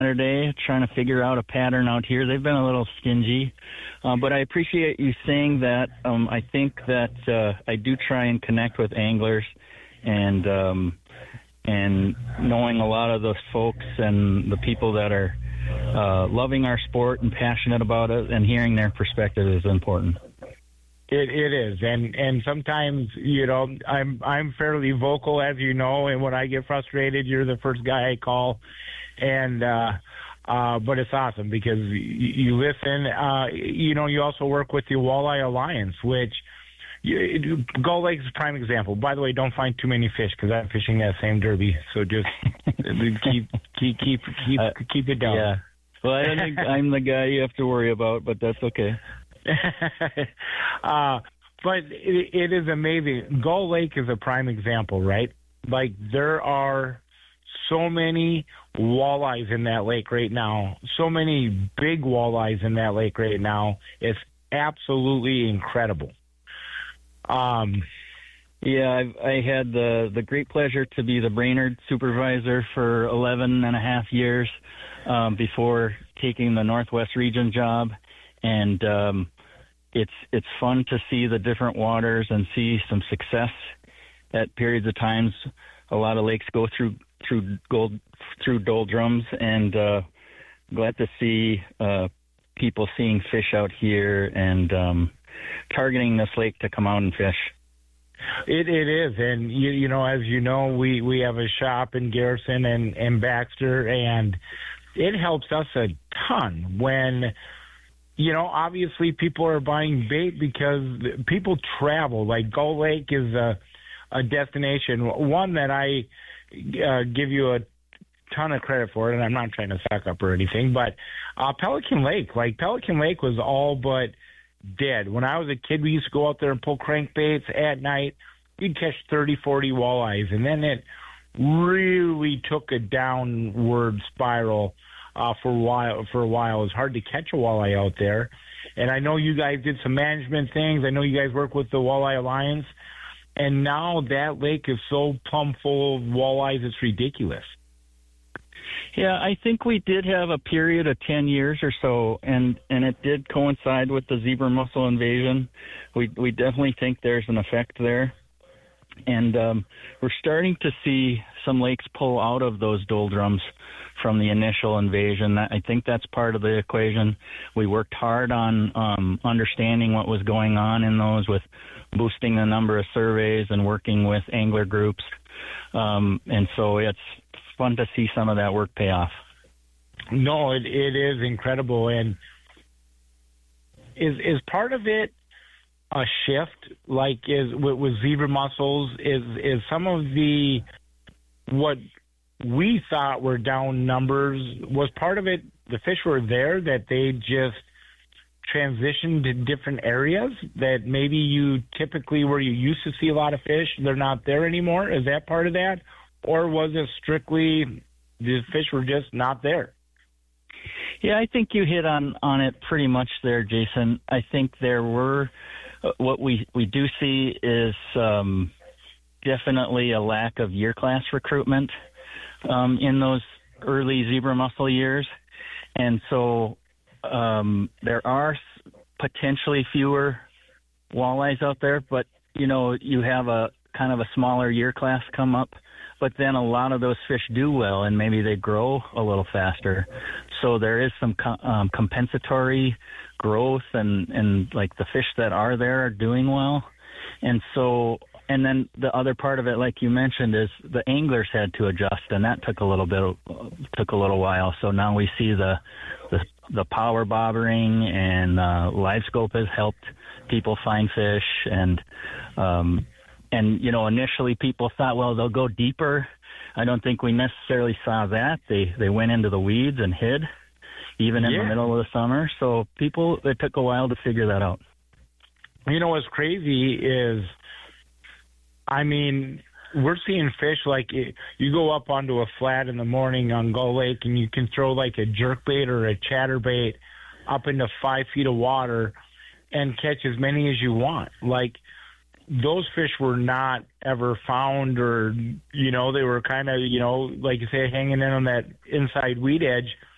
Saturday, trying to figure out a pattern out here. They've been a little stingy, but I appreciate you saying that. I think that I do try and connect with anglers, and knowing a lot of those folks and the people that are loving our sport and passionate about it, and hearing their perspective is important. It is, and sometimes, I'm fairly vocal, as you know, and when I get frustrated, you're the first guy I call, and but it's awesome because you listen. You also work with the Walleye Alliance, which Gull Lake is a prime example. By the way, don't find too many fish because I'm fishing that same derby, so just keep it down. Yeah. Well, I don't think I'm the guy you have to worry about, but that's okay. But it is amazing. Gull Lake is a prime example, right? Like, there are so many walleyes in that lake right now, so many big walleyes in that lake right now. It's absolutely incredible. Yeah, I had the great pleasure to be the Brainerd supervisor for 11 and a half years before taking the Northwest Region job, and it's fun to see the different waters and see some success at periods of times. A lot of lakes go through doldrums, and glad to see people seeing fish out here and targeting this lake to come out and fish. It is, and as you know, we have a shop in Garrison and Baxter, and it helps us a ton when, obviously people are buying bait because people travel. Like, Gull Lake is a destination, one that I give you a ton of credit for, and I'm not trying to suck up or anything, but Pelican Lake was all but dead. When I was a kid, we used to go out there and pull crankbaits at night. You'd catch 30, 40 walleyes, and then it really took a downward spiral for a while. It was hard to catch a walleye out there, and I know you guys did some management things. I know you guys work with the Walleye Alliance, and now that lake is so plumb full of walleyes, it's ridiculous. Yeah, I think we did have a period of 10 years or so, and it did coincide with the zebra mussel invasion. We definitely think there's an effect there. And we're starting to see some lakes pull out of those doldrums from the initial invasion. I think that's part of the equation. We worked hard on understanding what was going on in those, with boosting the number of surveys and working with angler groups. And so it's fun to see some of that work pay off. No, it is incredible. And is part of it a shift, like with zebra mussels, is some of what we thought were down numbers, was part of it the fish were there, that they just transitioned to different areas, that maybe you typically, where you used to see a lot of fish, they're not there anymore? Is that part of that? Or was it strictly the fish were just not there? Yeah, I think you hit on it pretty much there, Jason. I think there were, what we do see is definitely a lack of year class recruitment in those early zebra mussel years. And so there are potentially fewer walleyes out there, but, you have a kind of a smaller year class come up. But then a lot of those fish do well, and maybe they grow a little faster. So there is some compensatory growth, and like the fish that are there are doing well. And so, and then the other part of it, like you mentioned, is the anglers had to adjust, and that took a little while. So now we see the power bobbering, and live scope has helped people find fish, and initially people thought, well, they'll go deeper. I don't think we necessarily saw that. They went into the weeds and hid, even in the middle of the summer. So it took a while to figure that out. What's crazy is, we're seeing fish like you go up onto a flat in the morning on Gull Lake, and you can throw like a jerkbait or a chatterbait up into 5 feet of water and catch as many as you want. Like, those fish were not ever found, or, they were kind of, like you say, hanging in on that inside weed edge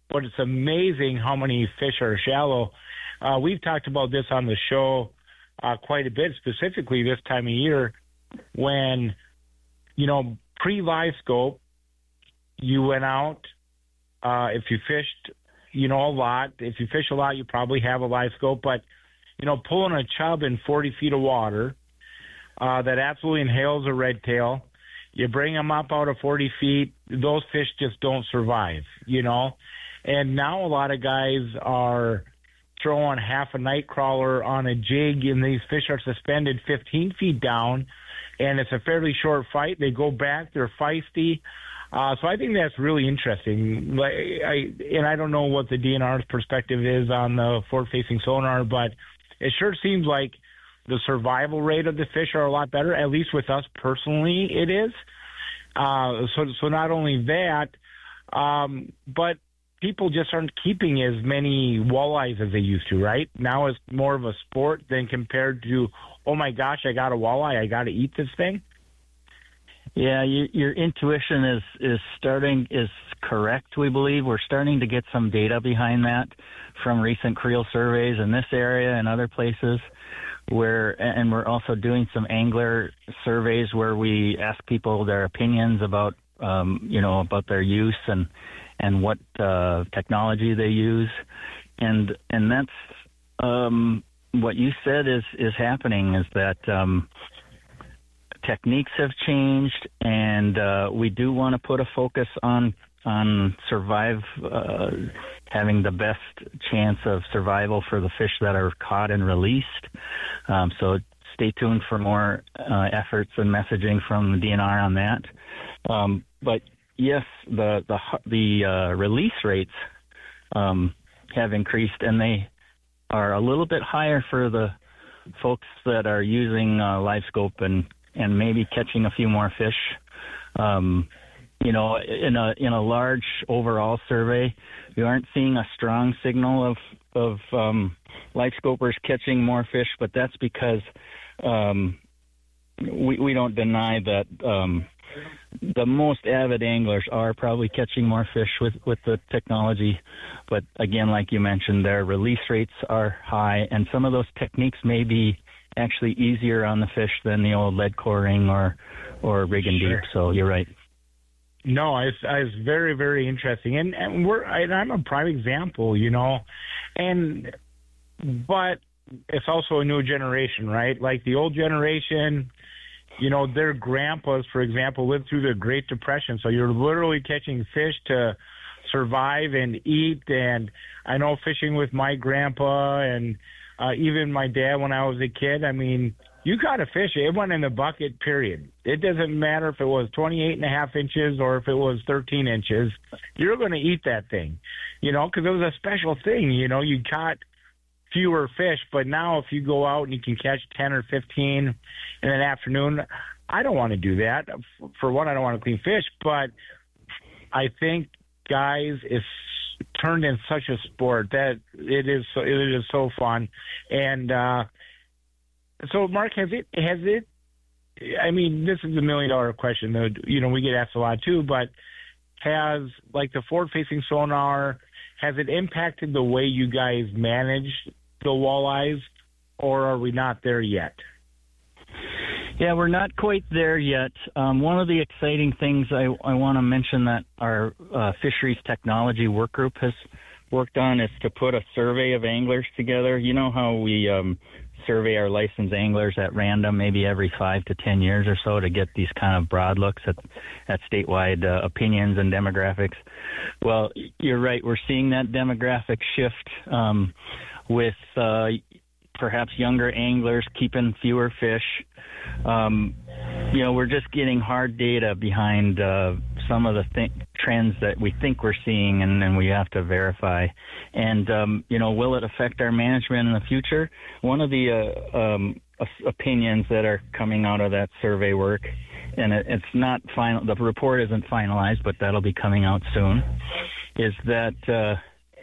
but it's amazing how many fish are shallow. We've talked about this on the show quite a bit, specifically this time of year when, pre-live scope, you went out. If you fished, a lot. If you fish a lot, you probably have a live scope. But, pulling a chub in 40 feet of water that absolutely inhales a red tail, you bring them up out of 40 feet, those fish just don't survive, And now a lot of guys are throwing half a night crawler on a jig, and these fish are suspended 15 feet down, and it's a fairly short fight. They go back, they're feisty. So I think that's really interesting. I don't know what the DNR's perspective is on the forward-facing sonar, but it sure seems like the survival rate of the fish are a lot better. At least with us personally, it is. So not only that, but people just aren't keeping as many walleyes as they used to, right? Now it's more of a sport than compared to, oh my gosh, I got a walleye, I got to eat this thing. Yeah, your intuition is correct. We believe we're starting to get some data behind that from recent creel surveys in this area and other places. And we're also doing some angler surveys where we ask people their opinions about about their use and what technology they use, and that's what you said is happening, is that techniques have changed, and we do want to put a focus on having the best chance of survival for the fish that are caught and released. So stay tuned for more efforts and messaging from the DNR on that. But yes, the release rates have increased, and they are a little bit higher for the folks that are using live scope and maybe catching a few more fish. In a large overall survey, we aren't seeing a strong signal of live scopers catching more fish, but that's because we don't deny that the most avid anglers are probably catching more fish with the technology. But again, like you mentioned, their release rates are high, and some of those techniques may be actually easier on the fish than the old lead coring or rigging deep. So you're right. No, it's very, very interesting, and I'm a prime example, but it's also a new generation, right? Like the old generation, their grandpas, for example, lived through the Great Depression, so you're literally catching fish to survive and eat. And I know fishing with my grandpa and even my dad when I was a kid, I mean, you caught a fish, it went in the bucket, period. It doesn't matter if it was 28.5 inches or if it was 13 inches. You're going to eat that thing, because it was a special thing. You caught fewer fish, but now if you go out and you can catch 10 or 15 in an afternoon, I don't want to do that. For one, I don't want to clean fish, but I think, guys, it's turned in such a sport that it is so fun. And so, Mark, has it? I mean, this is $1 million question. We get asked a lot too. But has, like, the forward-facing sonar, has it impacted the way you guys manage the walleyes, or are we not there yet? Yeah, we're not quite there yet. One of the exciting things I want to mention that our fisheries technology work group has worked on is to put a survey of anglers together. You know how we survey our licensed anglers at random, maybe every 5 to 10 years or so, to get these kind of broad looks at statewide opinions and demographics. Well, you're right. We're seeing that demographic shift with perhaps younger anglers keeping fewer fish. We're just getting hard data behind some of the trends that we think we're seeing, and then we have to verify. And, will it affect our management in the future? One of the opinions that are coming out of that survey work, and it's not final, the report isn't finalized, but that'll be coming out soon, is that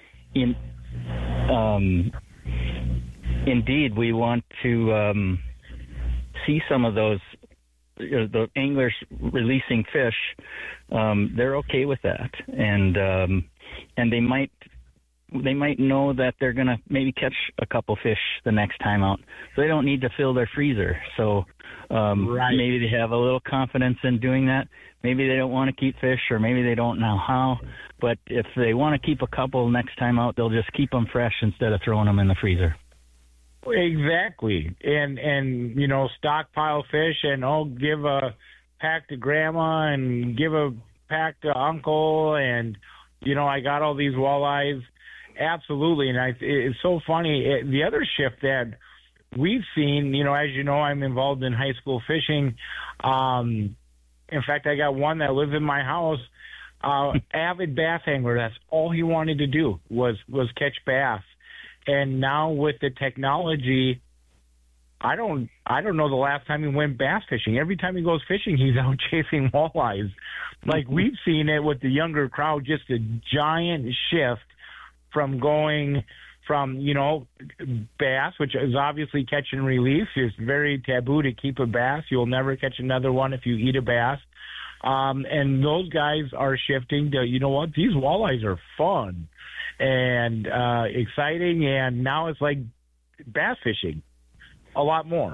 indeed we want to see some of those the anglers releasing fish. They're okay with that, and and they might know that they're going to maybe catch a couple fish the next time out. So they don't need to fill their freezer. So maybe they have a little confidence in doing that. Maybe they don't want to keep fish, or maybe they don't know how. But if they want to keep a couple next time out, they'll just keep them fresh instead of throwing them in the freezer. Exactly. And stockpile fish, and give a pack to grandma and give a pack to uncle, and, I got all these walleyes. Absolutely. And it's so funny. The other shift that we've seen, as you know, I'm involved in high school fishing. In fact, I got one that lives in my house, avid bass angler. That's all he wanted to do was catch bass. And now with the technology, I don't know the last time he went bass fishing. Every time he goes fishing, he's out chasing walleyes. Like, we've seen it with the younger crowd, just a giant shift from going from, bass, which is obviously catch and release. It's very taboo to keep a bass. You'll never catch another one if you eat a bass. And those guys are shifting to, these walleyes are fun and exciting, and now it's like bass fishing a lot more.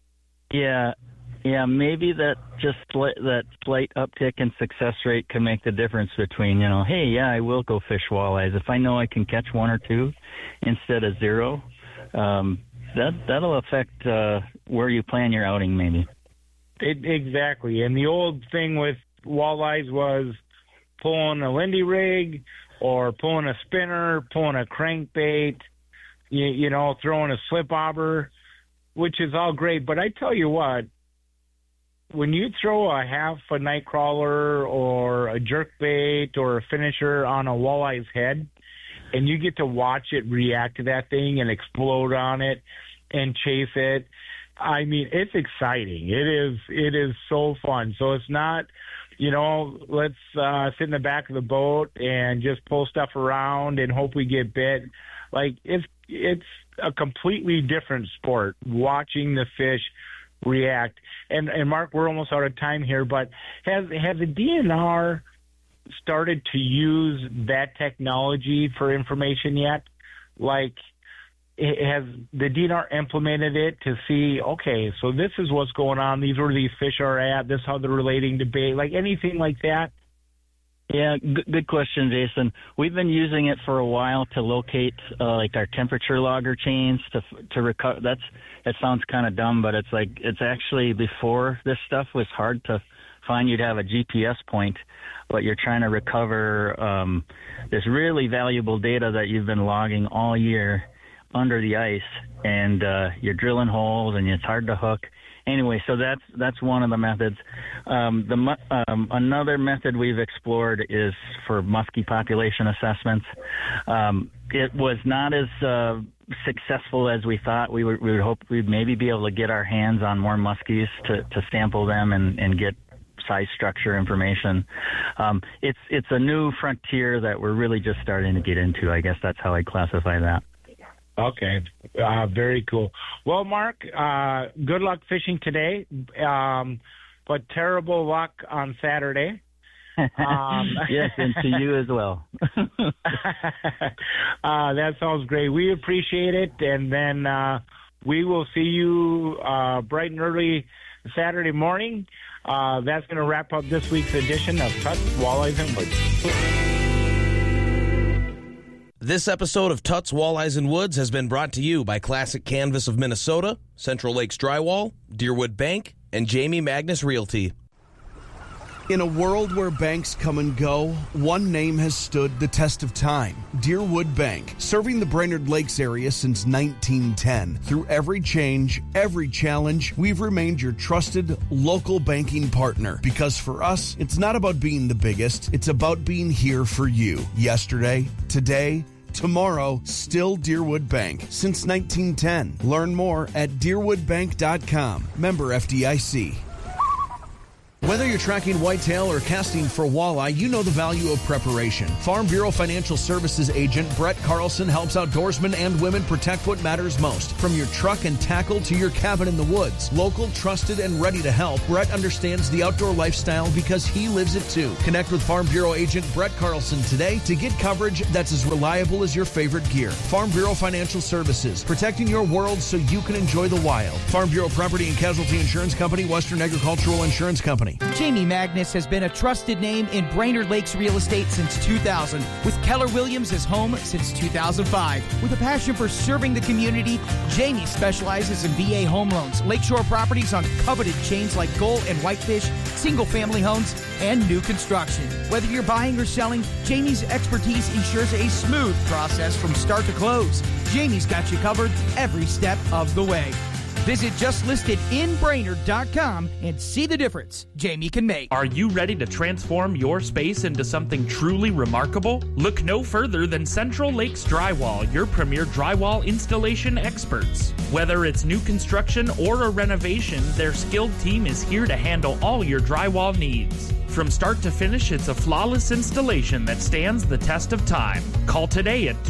Yeah, maybe that slight uptick in success rate can make the difference between, I will go fish walleyes. If I know I can catch one or two instead of zero, that'll affect where you plan your outing maybe. Exactly. And the old thing with walleyes was pulling a Lindy rig or pulling a spinner, pulling a crankbait, throwing a slip bobber, which is all great. But I tell you what, when you throw a half a night crawler or a jerkbait or a finisher on a walleye's head, and you get to watch it react to that thing and explode on it and chase it, I mean, it's exciting. It is so fun. So it's not, let's sit in the back of the boat and just pull stuff around and hope we get bit. Like, it's a completely different sport, watching the fish react. And Mark, we're almost out of time here, but has the DNR started to use that technology for information yet? Like, has the DNR implemented it to see, okay, so this is what's going on, these are where these fish are at, this is how they're relating to bait, like anything like that? Yeah, good question, Jason. We've been using it for a while to locate like our temperature logger chains to recover. That sounds kind of dumb, but it's actually, before this stuff was hard to find. You'd have a GPS point, but you're trying to recover this really valuable data that you've been logging all year under the ice, and you're drilling holes and it's hard to hook. Anyway, so that's one of the methods. Another method we've explored is for muskie population assessments. It was not as successful as we thought. We would hope we'd maybe be able to get our hands on more muskies to sample them and get size structure information. It's a new frontier that we're really just starting to get into. I guess that's how I classify that. Okay. Very cool. Well, Mark, good luck fishing today, but terrible luck on Saturday. Yes, and to you as well. That sounds great. We appreciate it, and then we will see you bright and early Saturday morning. That's going to wrap up this week's edition of Tuts, Walleyes, and Woods. This episode of Tuts, Walleyes, and Woods has been brought to you by Classic Canvas of Minnesota, Central Lakes Drywall, Deerwood Bank, and Jamie Magnus Realty. In a world where banks come and go, one name has stood the test of time: Deerwood Bank, serving the Brainerd Lakes area since 1910. Through every change, every challenge, we've remained your trusted local banking partner. Because for us, it's not about being the biggest, it's about being here for you. Yesterday, today, tomorrow, still Deerwood Bank. Since 1910. Learn more at deerwoodbank.com. Member FDIC. Whether you're tracking whitetail or casting for walleye, you know the value of preparation. Farm Bureau Financial Services agent Brett Carlson helps outdoorsmen and women protect what matters most. From your truck and tackle to your cabin in the woods. Local, trusted, and ready to help, Brett understands the outdoor lifestyle because he lives it too. Connect with Farm Bureau agent Brett Carlson today to get coverage that's as reliable as your favorite gear. Farm Bureau Financial Services, protecting your world so you can enjoy the wild. Farm Bureau Property and Casualty Insurance Company, Western Agricultural Insurance Company. Jamie Magnus has been a trusted name in Brainerd Lakes real estate since 2000, with Keller Williams as home since 2005. With a passion for serving the community, Jamie specializes in VA home loans, lakeshore properties on coveted chains like Gull and Whitefish, single-family homes, and new construction. Whether you're buying or selling, Jamie's expertise ensures a smooth process from start to close. Jamie's got you covered every step of the way. Visit justlistedinbrainerd.com and see the difference Jamie can make. Are you ready to transform your space into something truly remarkable? Look no further than Central Lakes Drywall, your premier drywall installation experts. Whether it's new construction or a renovation, their skilled team is here to handle all your drywall needs. From start to finish, it's a flawless installation that stands the test of time. Call today at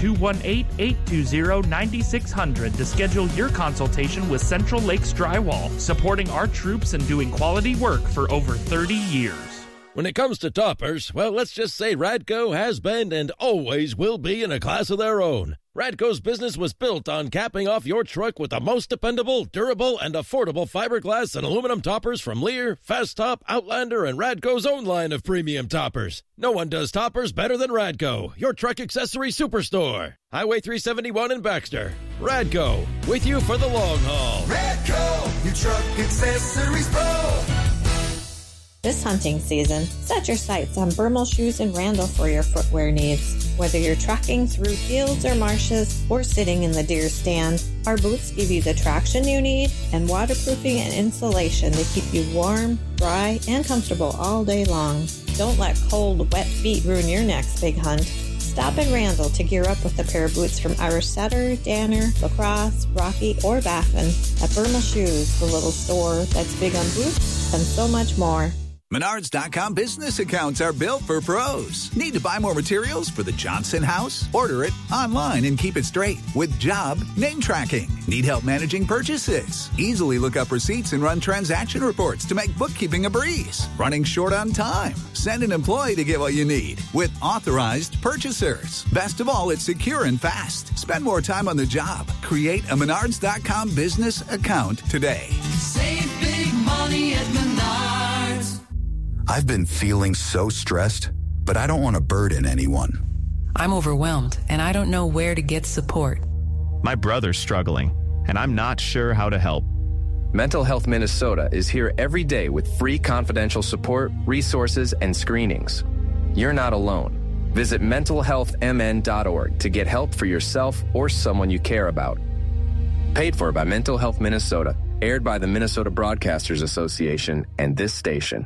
218-820-9600 to schedule your consultation with Central Lakes Drywall, supporting our troops and doing quality work for over 30 years. When it comes to toppers, well, let's just say Radco has been and always will be in a class of their own. Radco's business was built on capping off your truck with the most dependable, durable, and affordable fiberglass and aluminum toppers from Lear, Fast Top, Outlander, and Radco's own line of premium toppers. No one does toppers better than Radco, your truck accessory superstore. Highway 371 in Baxter. Radco, with you for the long haul. Radco, your truck accessories pro. This hunting season, set your sights on Bermel Shoes in Randall for your footwear needs. Whether you're trekking through fields or marshes or sitting in the deer stand, our boots give you the traction you need and waterproofing and insulation to keep you warm, dry, and comfortable all day long. Don't let cold, wet feet ruin your next big hunt. Stop in Randall to gear up with a pair of boots from Irish Setter, Danner, Lacrosse, Rocky, or Baffin. At Bermel Shoes, the little store that's big on boots and so much more. Menards.com business accounts are built for pros. Need to buy more materials for the Johnson house? Order it online and keep it straight with job name tracking. Need help managing purchases? Easily look up receipts and run transaction reports to make bookkeeping a breeze. Running short on time? Send an employee to get what you need with authorized purchasers. Best of all, it's secure and fast. Spend more time on the job. Create a Menards.com business account today. Save big money at Menards. I've been feeling so stressed, but I don't want to burden anyone. I'm overwhelmed, and I don't know where to get support. My brother's struggling, and I'm not sure how to help. Mental Health Minnesota is here every day with free confidential support, resources, and screenings. You're not alone. Visit mentalhealthmn.org to get help for yourself or someone you care about. Paid for by Mental Health Minnesota. Aired by the Minnesota Broadcasters Association and this station.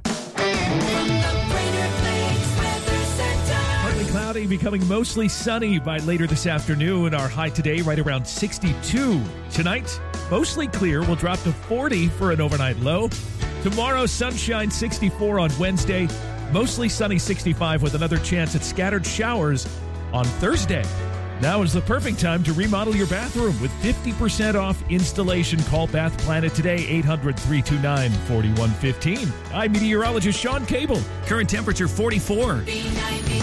Partly cloudy, becoming mostly sunny by later this afternoon. Our high today right around 62. Tonight, mostly clear. We'll drop to 40 for an overnight low. Tomorrow, sunshine 64 on Wednesday. Mostly sunny 65 with another chance at scattered showers on Thursday. Now is the perfect time to remodel your bathroom with 50% off installation. Call Bath Planet today, 800-329-4115. I'm meteorologist Sean Cable. Current temperature 44.